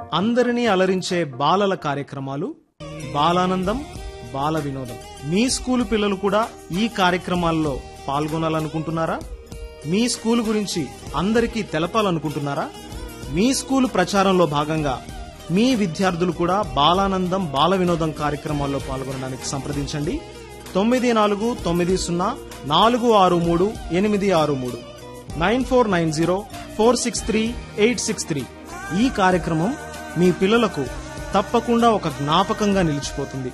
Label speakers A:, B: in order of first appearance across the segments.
A: అందరినీ అలరించే బాలల కార్యక్రమాలు బాలానందం బాల వినోదం. మీ స్కూలు పిల్లలు కూడా ఈ కార్యక్రమాల్లో పాల్గొనాలనుకుంటున్నారా? మీ స్కూలు గురించి అందరికీ తెలపాలనుకుంటున్నారా? మీ స్కూలు ప్రచారంలో భాగంగా మీ విద్యార్థులు కూడా బాలానందం బాల వినోదం కార్యక్రమాల్లో పాల్గొనడానికి సంప్రదించండి. 9440463863 9490463863. ఈ కార్యక్రమం మీ పిల్లలకు తప్పకుండా ఒక జ్ఞాపకంగా నిలిచిపోతుంది.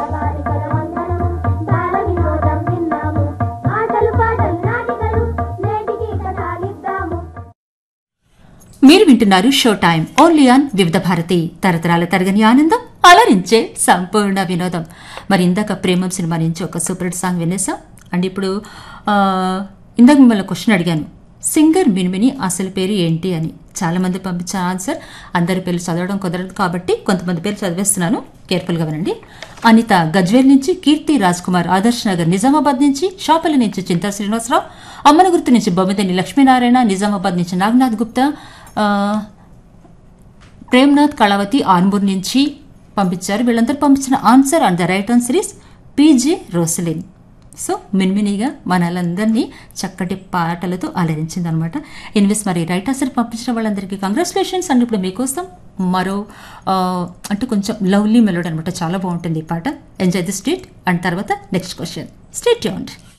B: మీరు వింటున్నారు షో టైం ఓన్లీ ఆన్ వివిధ భారతి, తరతరాల తరగని ఆనందం, అలరించే సంపూర్ణ వినోదం. మరి ఇందాక ప్రేమం సినిమా నుంచి ఒక సూపర్ హిట్ సాంగ్ వినేసాం అండ్ ఇప్పుడు ఇందాక మిమ్మల్ని క్వశ్చన్ అడిగాను, సింగర్ మినిమిని అసలు పేరు ఏంటి అని. చాలా మంది పంపించిన ఆన్సర్, అందరి పేర్లు చదవడం కుదరదు కాబట్టి కొంతమంది పేర్లు చదివేస్తున్నాను, కేర్ఫుల్గా వినండి. అనిత గజ్వేల్ నుంచి, కీర్తి రాజ్ కుమార్ ఆదర్శ్ నగర్ నిజామాబాద్ నుంచి, షాపల్లి నుంచి చింతా శ్రీనివాసరావు, అమ్మనగుర్తు నుంచి బొమ్మిదేని లక్ష్మీనారాయణ, నిజామాబాద్ నుంచి నాగనాథ్ గుప్తా, ప్రేమ్నాథ్ కళావతి ఆన్బూర్ నుంచి పంపించారు. వీళ్ళందరూ పంపించిన answer and the right answer is PJ Rosalynn. So మిన్మినిగా మనలందరినీ చక్కటి పాటలతో అలరించిందనమాట. ఇన్వెస్ట్ మరి రైట్ ఆన్సర్ పంపించిన వాళ్ళందరికీ కంగ్రాచులేషన్స్. అండ్ ఇప్పుడు మీకోసం మరో అంటే కొంచెం లవ్లీ మెలోడీ అనమాట, చాలా బాగుంటుంది ఈ పాట. ఎంజాయ్ ది స్ట్రీట్ అండ్ తర్వాత నెక్స్ట్ క్వశ్చన్. Stay tuned.